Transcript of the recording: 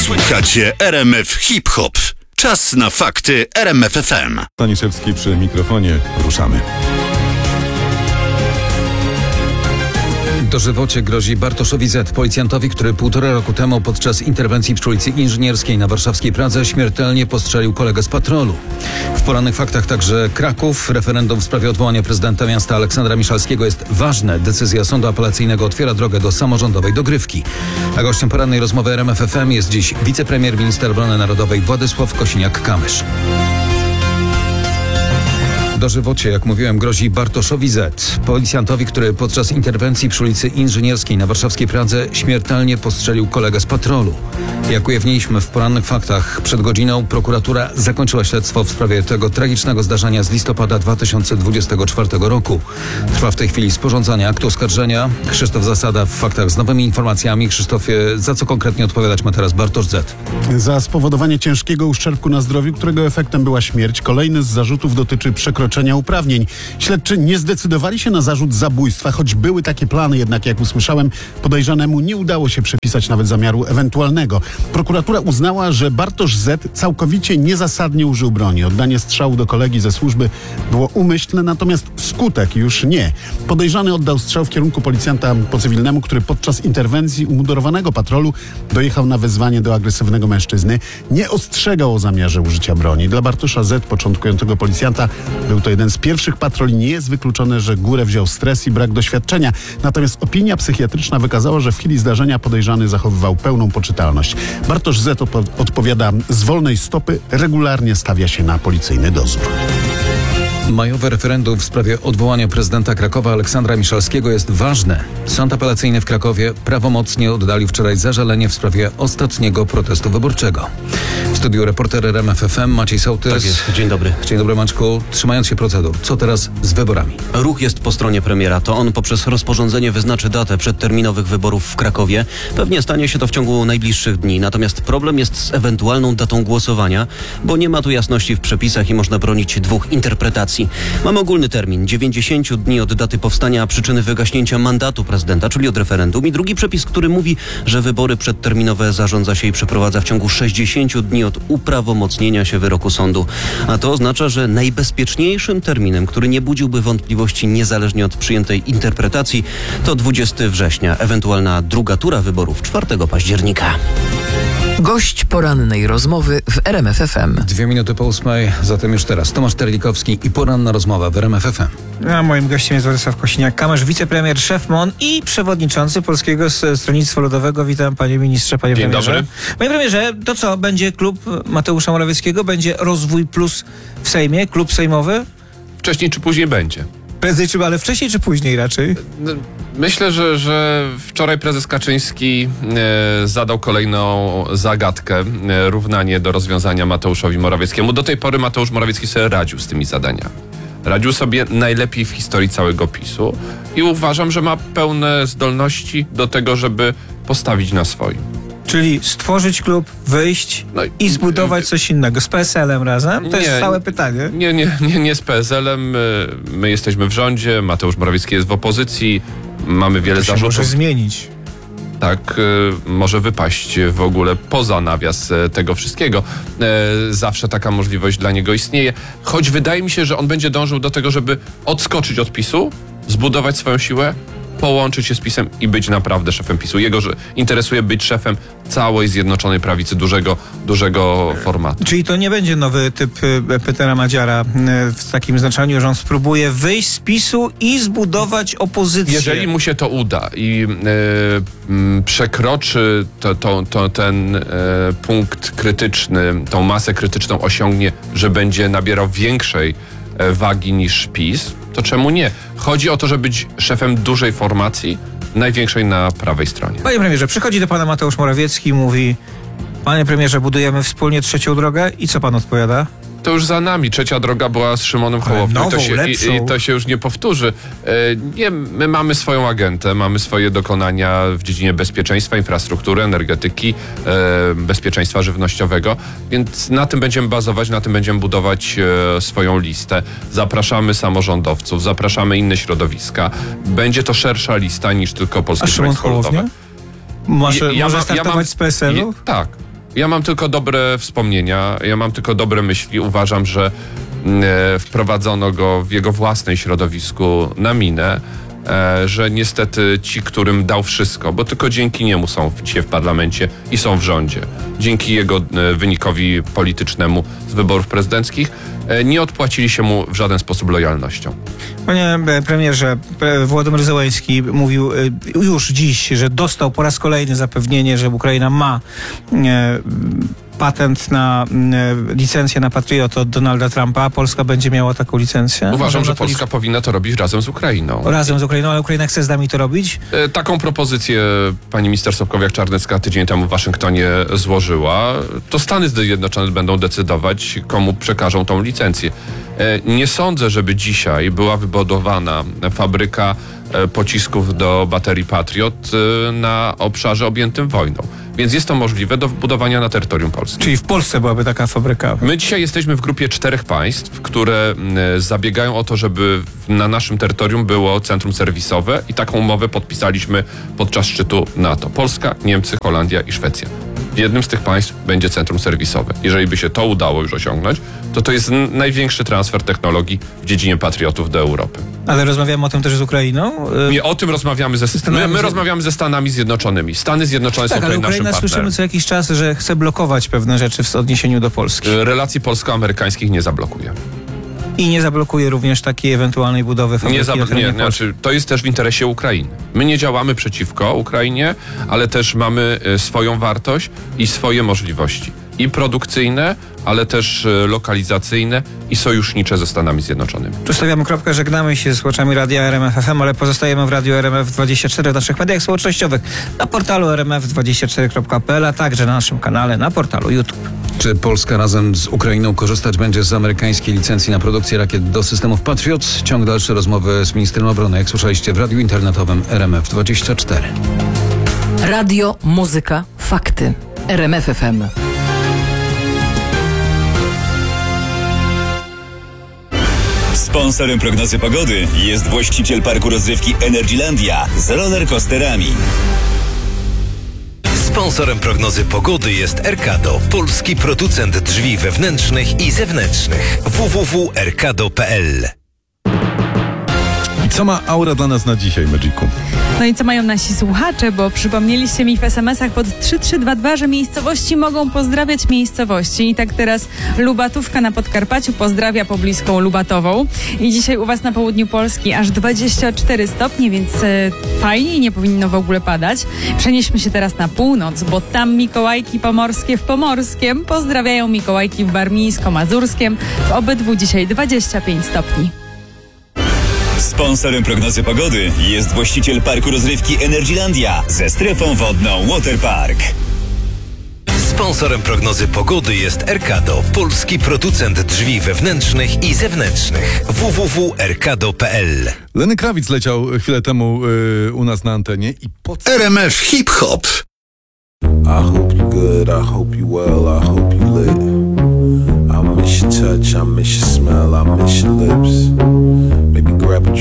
Słuchacie RMF Hip Hop. Czas na fakty RMF FM. Staniszewski przy mikrofonie. Ruszamy. Dożywocie grozi Bartoszowi Z., policjantowi, który 1,5 roku temu podczas interwencji przy ulicy Inżynierskiej na warszawskiej Pradze śmiertelnie postrzelił kolegę z patrolu. W porannych faktach także Kraków. Referendum w sprawie odwołania prezydenta miasta Aleksandra Miszalskiego jest ważne. Decyzja sądu apelacyjnego otwiera drogę do samorządowej dogrywki. A gościem porannej rozmowy RMF FM jest dziś wicepremier, minister obrony narodowej Władysław Kosiniak-Kamysz. Dożywocie, jak mówiłem, grozi Bartoszowi Z., policjantowi, który podczas interwencji przy ulicy Inżynierskiej na warszawskiej Pradze śmiertelnie postrzelił kolegę z patrolu. Jak ujawniliśmy w porannych faktach przed godziną, prokuratura zakończyła śledztwo w sprawie tego tragicznego zdarzenia z listopada 2024 roku. Trwa w tej chwili sporządzanie aktu oskarżenia. Krzysztof Zasada w faktach z nowymi informacjami. Krzysztofie, za co konkretnie odpowiadać ma teraz Bartosz Z.? Za spowodowanie ciężkiego uszczerbku na zdrowiu, którego efektem była śmierć. Kolejny z zarzutów dotyczy przekroczenia uprawnień. Śledczy nie zdecydowali się na zarzut zabójstwa, choć były takie plany, jednak jak usłyszałem, podejrzanemu nie udało się przepisać nawet zamiaru ewentualnego. Prokuratura uznała, że Bartosz Z. całkowicie niezasadnie użył broni. Oddanie strzału do kolegi ze służby było umyślne, natomiast skutek już nie. Podejrzany oddał strzał w kierunku policjanta po cywilnemu, który podczas interwencji umundurowanego patrolu dojechał na wezwanie do agresywnego mężczyzny. Nie ostrzegał o zamiarze użycia broni. Dla Bartosza Z., początkującego policjanta, był to jeden z pierwszych patroli. Nie jest wykluczone, że górę wziął stres i brak doświadczenia. Natomiast opinia psychiatryczna wykazała, że w chwili zdarzenia podejrzany zachowywał pełną poczytalność. Bartosz Z. odpowiada z wolnej stopy, regularnie stawia się na policyjny dozór. Majowe referendum w sprawie odwołania prezydenta Krakowa Aleksandra Miszalskiego jest ważne. Sąd apelacyjny w Krakowie prawomocnie oddalił wczoraj zażalenie w sprawie ostatniego protestu wyborczego. W studiu reporter RMF FM Maciej Sołtys. Tak jest. Dzień dobry. Dzień dobry, Maćku. Trzymając się procedur, co teraz z wyborami? Ruch jest po stronie premiera. To on poprzez rozporządzenie wyznaczy datę przedterminowych wyborów w Krakowie. Pewnie stanie się to w ciągu najbliższych dni. Natomiast problem jest z ewentualną datą głosowania, bo nie ma tu jasności w przepisach i można bronić dwóch interpretacji. Mamy ogólny termin 90 dni od daty powstania przyczyny wygaśnięcia mandatu prezydenta, czyli od referendum, i drugi przepis, który mówi, że wybory przedterminowe zarządza się i przeprowadza w ciągu 60 dni od uprawomocnienia się wyroku sądu. A to oznacza, że najbezpieczniejszym terminem, który nie budziłby wątpliwości niezależnie od przyjętej interpretacji, to 20 września, ewentualna druga tura wyborów 4 października. Gość porannej rozmowy w RMF FM. 2 minuty po 8, zatem już teraz Tomasz Terlikowski i poranna rozmowa w RMF FM. A moim gościem jest Władysław Kosiniak-Kamysz, wicepremier, szef MON i przewodniczący Polskiego Stronnictwa Ludowego. Witam, panie ministrze, panie premierze. Dzień dobry. Panie premierze, to co, będzie klub Mateusza Morawieckiego? Będzie Rozwój Plus w Sejmie? Klub sejmowy? Wcześniej czy później będzie. Prędzej czy, ale wcześniej czy później raczej? Myślę, że wczoraj prezes Kaczyński zadał kolejną zagadkę, równanie do rozwiązania Mateuszowi Morawieckiemu. Do tej pory Mateusz Morawiecki sobie radził z tymi zadaniami. Radził sobie najlepiej w historii całego PiS-u i uważam, że ma pełne zdolności do tego, żeby postawić na swoim. Czyli stworzyć klub, wyjść i zbudować coś innego. Z PSL-em razem? To jest całe pytanie. Nie z PSL-em. My jesteśmy w rządzie, Mateusz Morawiecki jest w opozycji, mamy wiele zarzutów. Może zmienić. Tak, może wypaść w ogóle poza nawias tego wszystkiego. Zawsze taka możliwość dla niego istnieje. Choć wydaje mi się, że on będzie dążył do tego, żeby odskoczyć od PiS-u, zbudować swoją siłę, połączyć się z PiS-em i być naprawdę szefem PiS-u. Jego interesuje być szefem całej Zjednoczonej Prawicy, dużego formatu. Czyli to nie będzie nowy typ Petera Madziara w takim znaczeniu, że on spróbuje wyjść z PiS-u i zbudować opozycję. Jeżeli mu się to uda i przekroczy ten punkt krytyczny, tą masę krytyczną osiągnie, że będzie nabierał większej wagi niż PiS, to czemu nie? Chodzi o to, żeby być szefem dużej formacji, największej na prawej stronie. Panie premierze, przychodzi do pana Mateusz Morawiecki i mówi: panie premierze, budujemy wspólnie trzecią drogę, i co pan odpowiada? To już za nami. Trzecia droga była z Szymonem Hołownią. I to się już nie powtórzy. Nie, my mamy swoją agentę, mamy swoje dokonania w dziedzinie bezpieczeństwa, infrastruktury, energetyki, bezpieczeństwa żywnościowego, więc na tym będziemy bazować, na tym będziemy budować swoją listę. Zapraszamy samorządowców, zapraszamy inne środowiska. Będzie to szersza lista niż tylko Polskie Stronnictwo Ludowe. Może startować z PSL-u? Tak. Ja mam tylko dobre wspomnienia, ja mam tylko dobre myśli. Uważam, że wprowadzono go w jego własnej środowisku na minę, że niestety ci, którym dał wszystko, bo tylko dzięki niemu są dzisiaj w parlamencie i są w rządzie, dzięki jego wynikowi politycznemu z wyborów prezydenckich, nie odpłacili się mu w żaden sposób lojalnością. Panie premierze, Władimir Zełenski mówił już dziś, że dostał po raz kolejny zapewnienie, że Ukraina ma patent na licencję na Patriota od Donalda Trumpa, a Polska będzie miała taką licencję? Uważam, że Polska powinna to robić razem z Ukrainą. Razem z Ukrainą, ale Ukraina chce z nami to robić? Taką propozycję pani minister Sobkowiak-Czarnecka tydzień temu w Waszyngtonie złożyła. To Stany Zjednoczone będą decydować, komu przekażą tą licencję. Nie sądzę, żeby dzisiaj była wybudowana fabryka pocisków do baterii Patriot na obszarze objętym wojną. Więc jest to możliwe do wbudowania na terytorium Polski. Czyli w Polsce byłaby taka fabryka? My dzisiaj jesteśmy w grupie 4 państw, które zabiegają o to, żeby na naszym terytorium było centrum serwisowe i taką umowę podpisaliśmy podczas szczytu NATO. Polska, Niemcy, Holandia i Szwecja. W jednym z tych państw będzie centrum serwisowe. Jeżeli by się to udało już osiągnąć, to jest największy transfer technologii w dziedzinie patriotów do Europy. Ale rozmawiamy o tym też z Ukrainą? Nie, o tym rozmawiamy my rozmawiamy ze Stanami Zjednoczonymi. Stany Zjednoczone są tutaj naszym partnerem. Słyszymy co jakiś czas, że chce blokować pewne rzeczy w odniesieniu do Polski. Relacji polsko-amerykańskich nie zablokuje. I nie zablokuje również takiej ewentualnej budowy fabryki? To jest też w interesie Ukrainy. My nie działamy przeciwko Ukrainie, ale też mamy swoją wartość i swoje możliwości. I produkcyjne, ale też lokalizacyjne i sojusznicze ze Stanami Zjednoczonymi. Tu stawiamy kropkę, żegnamy się z słuchaczami Radia RMF FM, ale pozostajemy w Radiu RMF24 w naszych mediach społecznościowych, na portalu rmf24.pl, a także na naszym kanale na portalu YouTube. Czy Polska razem z Ukrainą korzystać będzie z amerykańskiej licencji na produkcję rakiet do systemów Patriot? Ciąg dalszy rozmowy z ministrem obrony, jak słyszeliście w radiu internetowym RMF24. Radio, muzyka, fakty. RMF FM. Sponsorem prognozy pogody jest właściciel parku rozrywki Energylandia z rollercoasterami. Sponsorem prognozy pogody jest Erkado, polski producent drzwi wewnętrznych i zewnętrznych. www.erkado.pl. I co ma Aura dla nas na dzisiaj, Magicu? No i co mają nasi słuchacze, bo przypomnieliście mi w SMS-ach pod 3322, że miejscowości mogą pozdrawiać miejscowości. I tak teraz Lubatówka na Podkarpaciu pozdrawia pobliską Lubatową. I dzisiaj u was na południu Polski aż 24 stopnie, więc fajnie i nie powinno w ogóle padać. Przenieśmy się teraz na północ, bo tam Mikołajki pomorskie w Pomorskiem pozdrawiają Mikołajki w Warmińsko-Mazurskiem. W obydwu dzisiaj 25 stopni. Sponsorem prognozy pogody jest właściciel parku rozrywki Energylandia ze strefą wodną Waterpark. Sponsorem prognozy pogody jest Erkado, polski producent drzwi wewnętrznych i zewnętrznych. www.erkado.pl. Lenny Kravitz leciał chwilę temu u nas na antenie i RMF Hip Hop. I hope you good, I hope you well, I hope you lit. I miss your touch, I miss your smell, I miss your lips. Maybe grab a